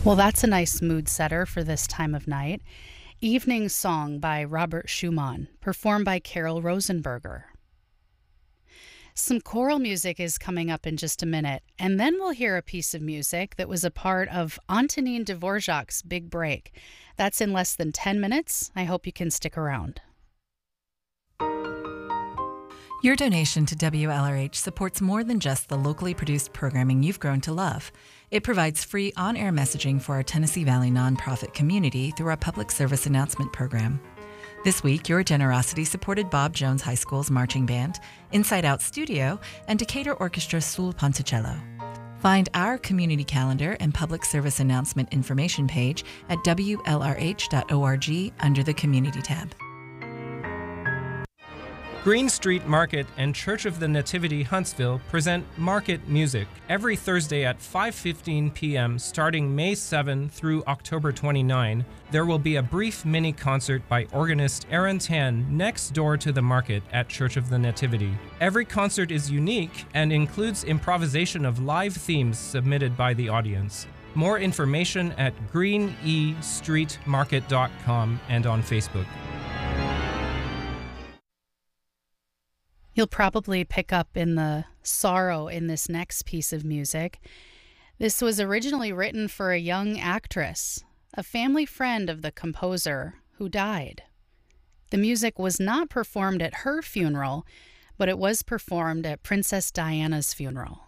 Well, that's a nice mood setter for this time of night. Evening Song by Robert Schumann, performed by Carol Rosenberger. Some choral music is coming up in just a minute, and then we'll hear a piece of music that was a part of Antonin Dvorak's Big Break. That's in less than 10 minutes. I hope you can stick around. Your donation to WLRH supports more than just the locally produced programming you've grown to love. It provides free on-air messaging for our Tennessee Valley nonprofit community through our public service announcement program. This week, your generosity supported Bob Jones High School's marching band, Inside Out Studio, and Decatur Orchestra Sul Ponticello. Find our community calendar and public service announcement information page at WLRH.org under the Community tab. Green Street Market and Church of the Nativity Huntsville present Market Music every Thursday at 5:15 p.m. starting May 7 through October 29. There will be a brief mini concert by organist Aaron Tan next door to the market at Church of the Nativity. Every concert is unique and includes improvisation of live themes submitted by the audience. More information at greenestreetmarket.com and on Facebook. You'll probably pick up in the sorrow in this next piece of music. This was originally written for a young actress, a family friend of the composer who died. The music was not performed at her funeral, but it was performed at Princess Diana's funeral.